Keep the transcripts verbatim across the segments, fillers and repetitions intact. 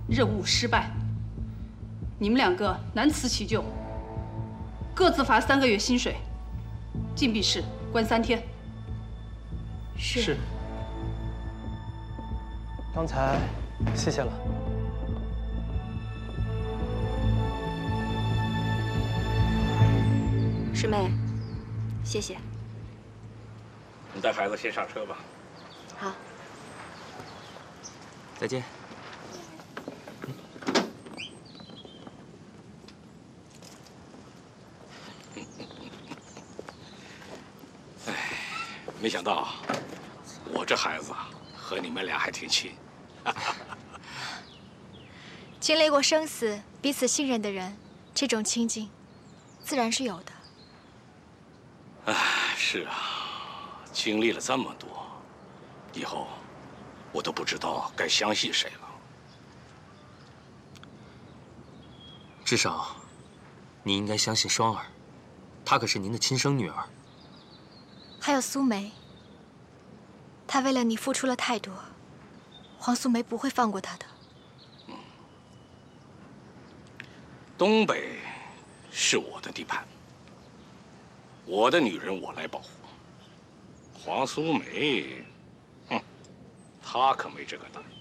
任务失败，你们两个难辞其咎，各自罚三个月薪水，禁闭室关三天。 是。 是。刚才谢谢了。 师妹，谢谢。 你带孩子先上车吧。 好。 再见。 哎，没想到我这孩子和你们俩还挺亲。 经历过生死、彼此信任的人，这种亲近，自然是有的。 哎，是啊，经历了这么多，以后我都不知道该相信谁了。 至少，你应该相信双儿，她可是您的亲生女儿。 还有苏梅，她为了你付出了太多，黄素梅不会放过她的。 嗯，东北是我的地盘，我的女人我来保护。黄苏梅，哼，她可没这个胆。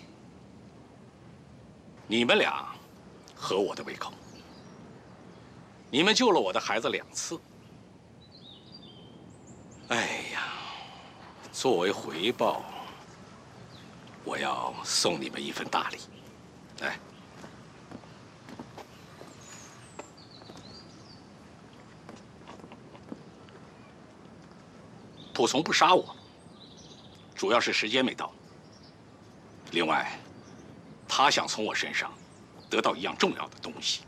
你们俩合我的胃口，你们救了我的孩子两次。哎呀，作为回报，我要送你们一份大礼。来，蒲松不杀我，主要是时间没到。另外，他想从我身上得到一样重要的东西。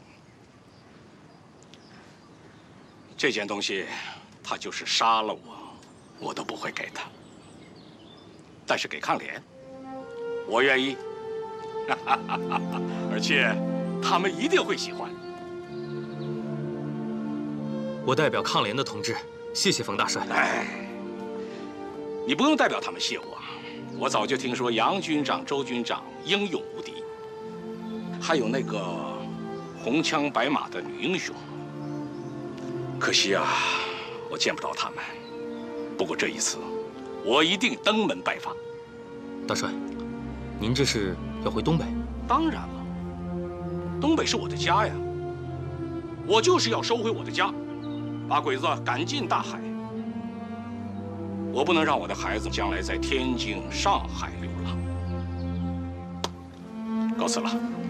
这件东西，他就是杀了我，我都不会给他。但是给抗联，我愿意。而且，他们一定会喜欢。 我代表抗联的同志，谢谢冯大帅。 哎，你不用代表他们谢我，我早就听说杨军长、周军长英勇无敌，还有那个红枪白马的女英雄。可惜啊，我见不到他们。不过这一次，我一定登门拜访。 大帅，您这是要回东北？ 当然了，东北是我的家呀，我就是要收回我的家，把鬼子赶进大海。我不能让我的孩子将来在天津、上海流浪。告辞了。